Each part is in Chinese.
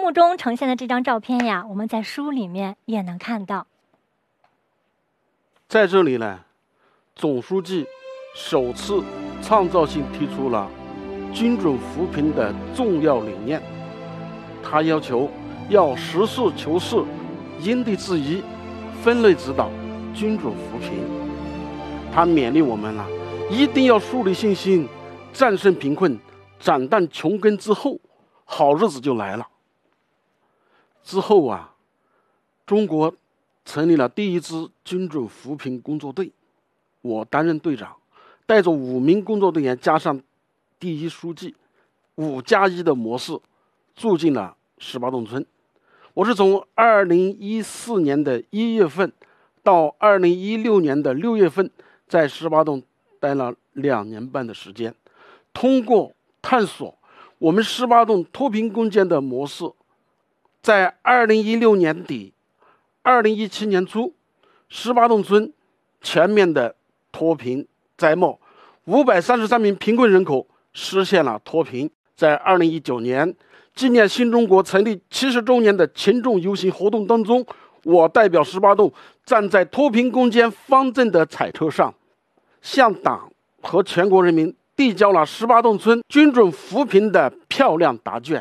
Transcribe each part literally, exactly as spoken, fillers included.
幕中呈现的这张照片呀，我们在书里面也能看到。 在这里呢，总书记首次创造性提出了精准扶贫的重要理念。他要求要实事求是、因地制宜、分类指导、精准扶贫。他勉励我们了，一定要树立信心，战胜贫困，斩断穷根之后，好日子就来了。之后啊，中国成立了第一支精准扶贫工作队，我担任队长，带着五名工作队员加上第一书记，五加一的模式住进了十八洞村。我是从二零一四年的一月份到二零一六年的六月份，在十八洞待了两年半的时间，通过探索我们十八洞脱贫攻坚的模式，在二零一六年底、二零一七年初，十八洞村全面的脱贫摘帽，五百三十三名贫困人口实现了脱贫。在二零一九年纪念新中国成立七十周年的群众游行活动当中，我代表十八洞站在脱贫攻坚方阵的彩车上，向党和全国人民递交了十八洞村精准扶贫的漂亮答卷。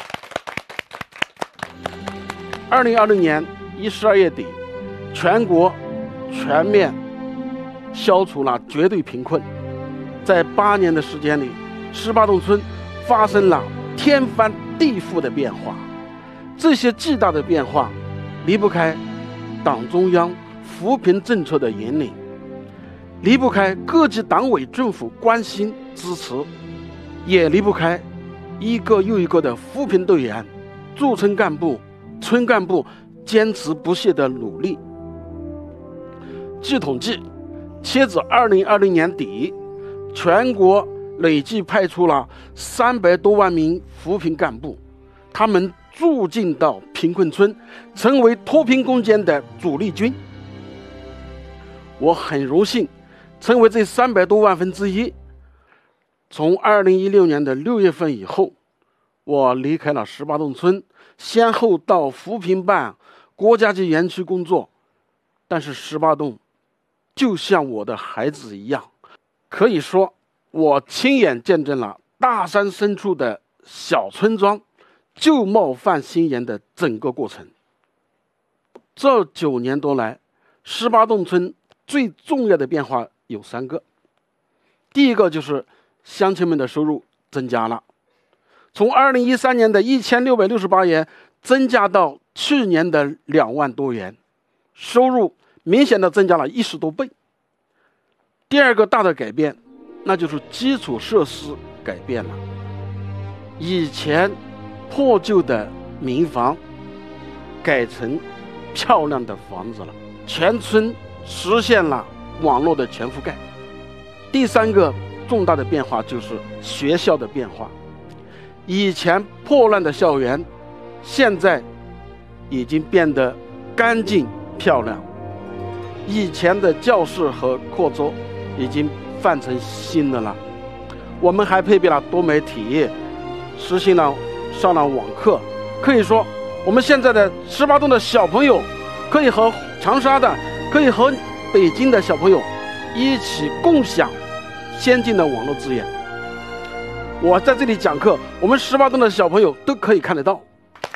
二零二零年一十二月底，全国全面消除了绝对贫困。在八年的时间里，十八洞村发生了天翻地覆的变化。这些巨大的变化离不开党中央扶贫政策的引领，离不开各级党委政府关心支持，也离不开一个又一个的扶贫队员、驻村干部、村干部坚持不懈的努力。据统计，截止二零二零年底，全国累计派出了三百多万名扶贫干部，他们驻进到贫困村，成为脱贫攻坚的主力军。我很荣幸成为这三百多万分之一。从二零一六年的六月份以后，我离开了十八洞村，先后到扶贫办、国家级园区工作。但是十八洞就像我的孩子一样，可以说我亲眼见证了大山深处的小村庄旧貌泛新颜的整个过程。这九年多来，十八洞村最重要的变化有三个。第一个就是乡亲们的收入增加了，从二零一三年的一千六百六十八元增加到去年的两万多元，收入明显的增加了一十多倍。第二个大的改变，那就是基础设施改变了。以前破旧的民房改成漂亮的房子了，全村实现了网络的全覆盖。第三个重大的变化就是学校的变化。以前破烂的校园，现在已经变得干净漂亮。以前的教室和课桌已经换成新的了。我们还配备了多媒体，实行了上了网课。可以说，我们现在的十八洞的小朋友，可以和长沙的，可以和北京的小朋友一起共享先进的网络资源。我在这里讲课，我们十八洞的小朋友都可以看得到。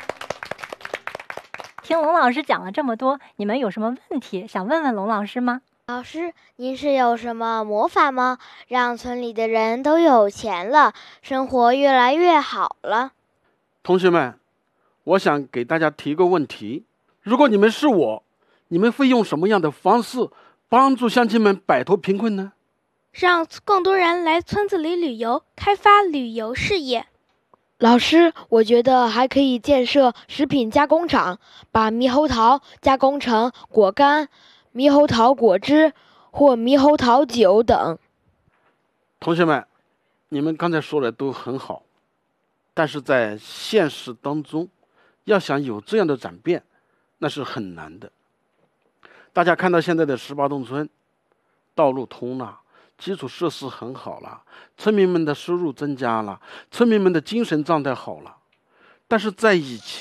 听龙老师讲了这么多，你们有什么问题想问问龙老师吗？ 老师，您是有什么魔法吗？让村里的人都有钱了，生活越来越好了。 同学们，我想给大家提个问题：如果你们是我，你们会用什么样的方式帮助乡亲们摆脱贫困呢？ 让更多人来村子里旅游，开发旅游事业。 老师，我觉得还可以建设食品加工厂，把猕猴桃加工成果干、猕猴桃果汁或猕猴桃酒等。 同学们，你们刚才说的都很好，但是在现实当中，要想有这样的转变，那是很难的。大家看到现在的十八洞村，道路通了，基础设施很好了，村民们的收入增加了，村民们的精神状态好了。但是在以前